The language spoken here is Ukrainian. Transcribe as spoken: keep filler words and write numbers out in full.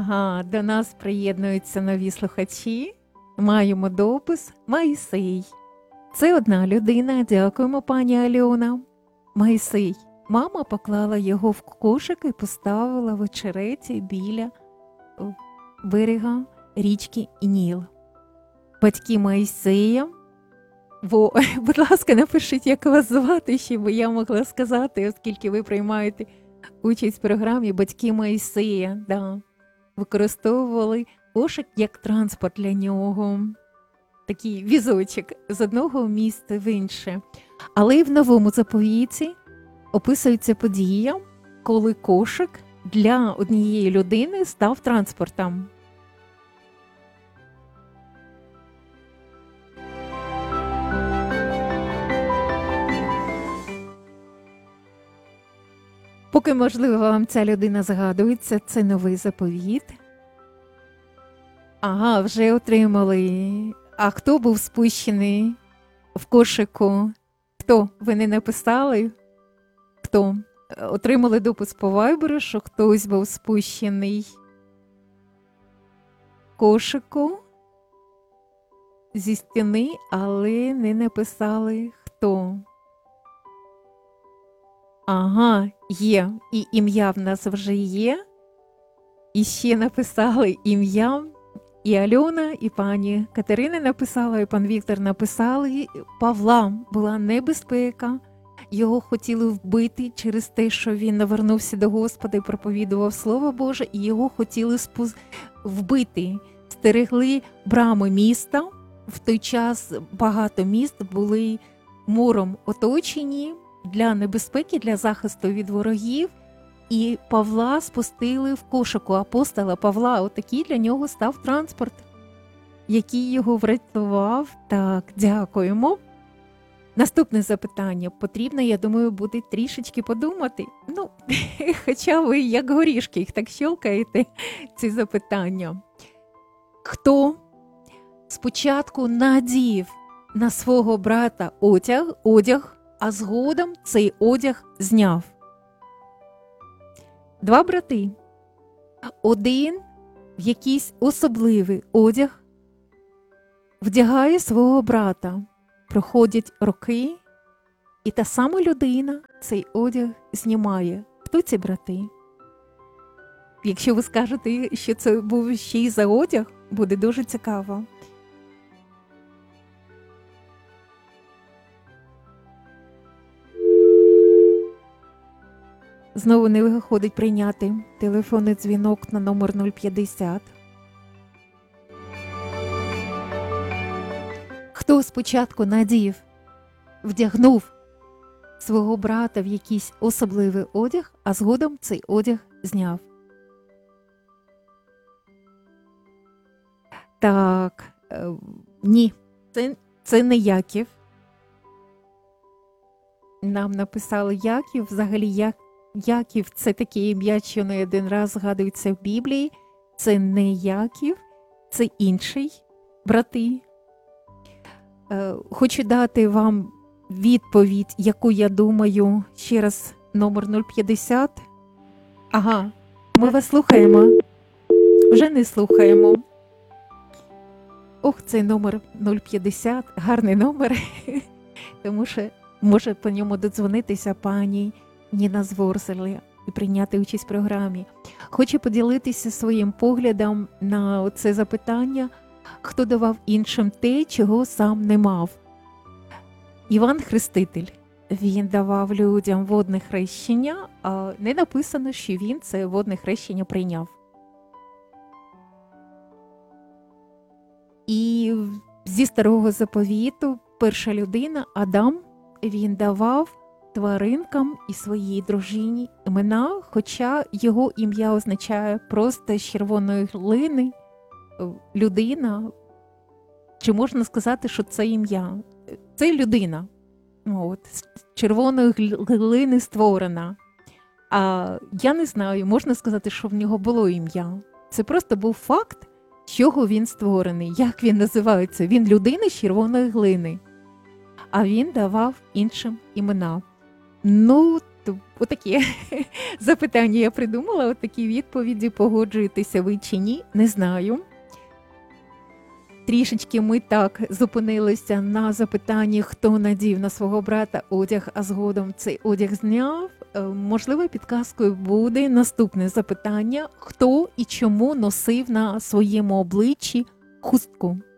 Ага, до нас приєднуються нові слухачі. Маємо допис Моїсей. Це одна людина, дякуємо, пані Альона. Моїсей. Мама поклала його в кошик і поставила в очереті біля берега річки Ніл. Батьки Моїсея. Во, будь ласка, напишіть, як вас звати, щоб я могла сказати, оскільки ви приймаєте участь в програмі «Батьки Моїсея». Да. Використовували кошик як транспорт для нього. Такий візочок з одного місця в інше. Але і в новому заповіті описується подія, коли кошик для однієї людини став транспортом. Поки, можливо, вам ця людина згадується, це новий заповіт. Ага, вже отримали. А хто був спущений в кошику? Хто? Ви не написали? Хто? Отримали допис по вайберу, що хтось був спущений в кошику зі стіни, але не написали хто. Ага, є. І ім'я в нас вже є. І ще написали ім'я. І Альона, і пані Катерина написала, і пан Віктор написали. Павла була небезпека. Його хотіли вбити через те, що він навернувся до Господа і проповідував Слово Боже. І його хотіли спуз... вбити. Стерегли брами міста. В той час багато міст були муром оточені для небезпеки, для захисту від ворогів. І Павла спустили в кошику апостола Павла. Отакий для нього став транспорт, який його врятував. Так, дякуємо. Наступне запитання. Потрібно, я думаю, буде трішечки подумати. Ну, хоча ви як горішки їх так щелкаєте, ці запитання. Хто спочатку надів на свого брата одяг, одяг, а згодом цей одяг зняв? Два брати. Один в якийсь особливий одяг вдягає свого брата. Проходять роки, і та сама людина цей одяг знімає. Хто ці брати? Якщо ви скажете, що це був ще й за одяг, буде дуже цікаво. Знову не виходить прийняти телефонний дзвінок на номер нуль п'ятдесят. Хто спочатку надів, вдягнув свого брата в якийсь особливий одяг, а згодом цей одяг зняв? Так, е, ні, це, це не Яків. Нам написали Яків, взагалі як Яків – це таке ім'я, що не один раз згадується в Біблії. Це не Яків, це інший брати. Е, хочу дати вам відповідь, яку я думаю. Ще раз, номер нуль п'ятдесят. Ага, ми вас слухаємо. Вже не слухаємо. Ох, цей номер нуль п'ятдесят, гарний номер. Тому що може по ньому додзвонитися пані Ніна з Ворзелі і прийняти участь в програмі. Хочу поділитися своїм поглядом на це запитання, хто давав іншим те, чого сам не мав. Іван Хреститель, він давав людям водне хрещення, а не написано, що він це водне хрещення прийняв. І зі Старого Заповіту перша людина, Адам, він давав тваринкам і своїй дружині імена, хоча його ім'я означає просто з червоної глини, людина. Чи можна сказати, що це ім'я? Це людина. От, з червоної глини створена. А я не знаю, можна сказати, що в нього було ім'я. Це просто був факт, з чого він створений, як він називається. Він людина з червоної глини. А він давав іншим імена. Ну, отакі запитання я придумала, отакі відповіді, погоджуєтеся ви чи ні, не знаю. Трішечки ми так зупинилися на запитанні, хто надів на свого брата одяг, а згодом цей одяг зняв. Можливо, підказкою буде наступне запитання, хто і чому носив на своєму обличчі хустку.